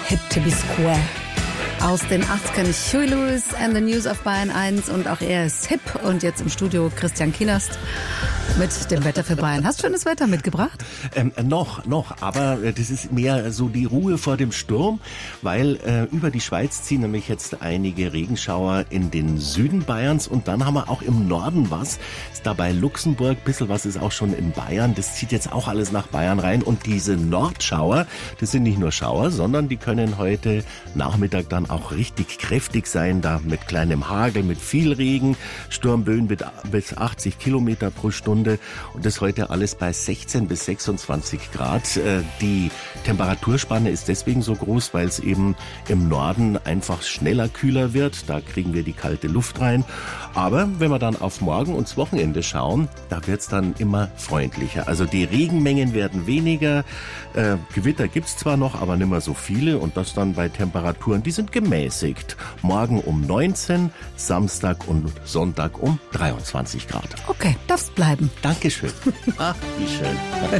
Hip to be square. Aus den 80ern Huey Lewis and the News auf Bayern 1 und auch er ist hip und jetzt im Studio Christian Kienast mit dem Wetter für Bayern. Hast du schönes Wetter mitgebracht? Noch, aber das ist mehr so die Ruhe vor dem Sturm, weil über die Schweiz ziehen nämlich jetzt einige Regenschauer in den Süden Bayerns und dann haben wir auch im Norden was. Ist dabei Luxemburg, bisschen was ist auch schon in Bayern. Das zieht jetzt auch alles nach Bayern rein und diese Nordschauer, das sind nicht nur Schauer, sondern die können heute Nachmittag dann auch richtig kräftig sein, da mit kleinem Hagel, mit viel Regen, Sturmböen bis 80 Kilometer pro Stunde und das heute alles bei 16 bis 26 Grad. Die Temperaturspanne ist deswegen so groß, weil es eben im Norden einfach schneller kühler wird. Da kriegen wir die kalte Luft rein. Aber wenn wir dann auf morgen und das Wochenende schauen, da wird es dann immer freundlicher. Also die Regenmengen werden weniger. Gewitter gibt es zwar noch, aber nicht mehr so viele und das dann bei Temperaturen, die sind gemäßigt. Morgen um 19, Samstag und Sonntag um 23 Grad. Okay, darf's bleiben. Dankeschön. Ach, wie schön.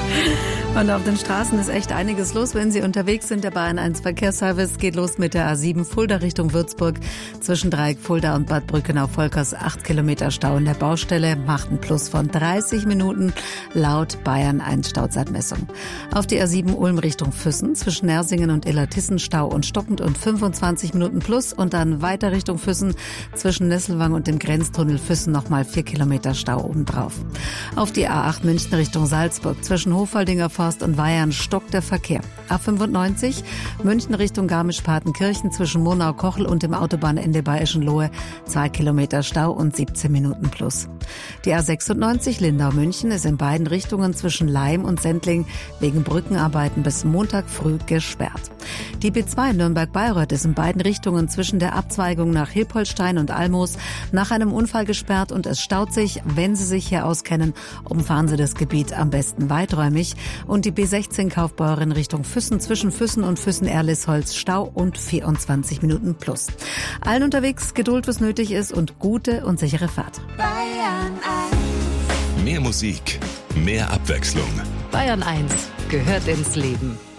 Und auf den Straßen ist echt einiges los, wenn Sie unterwegs sind. Der Bayern 1 Verkehrsservice geht los mit der A7 Fulda Richtung Würzburg. Zwischen Dreieck Fulda und Bad Brückenau-Volkers 8 Kilometer Stau in der Baustelle. Macht einen Plus von 30 Minuten laut Bayern 1 Stauzeitmessung. Auf die A7 Ulm Richtung Füssen zwischen Nersingen und Illertissen Stau und stockend und 25 Minuten plus und dann weiter Richtung Füssen zwischen Nesselwang und dem Grenztunnel Füssen nochmal 4 Kilometer Stau obendrauf. Auf die A8 München Richtung Salzburg zwischen Hofaldinger Forst und Weyern stockt der Verkehr. A95 München Richtung Garmisch-Partenkirchen zwischen Monau-Kochel und dem Autobahnende bei Eschenlohe 2 Kilometer Stau und 17 Minuten plus. Die A96 Lindau-München ist in beiden Richtungen zwischen Laim und Sendling wegen Brückenarbeiten bis Montag früh gesperrt. Die B2 Nürnberg-Bayreuth ist in beiden Richtungen zwischen der Abzweigung nach Hilpoltstein und Almoos nach einem Unfall gesperrt und es staut sich. Wenn Sie sich hier auskennen, umfahren Sie das Gebiet am besten weiträumig. Und die B16 Kaufbeuren Richtung Füssen zwischen Füssen und Füssen-Erlisholz Stau und 24 Minuten plus. Allen unterwegs Geduld, was nötig ist und gute und sichere Fahrt. Bayern 1. Mehr Musik, mehr Abwechslung. Bayern 1 gehört ins Leben.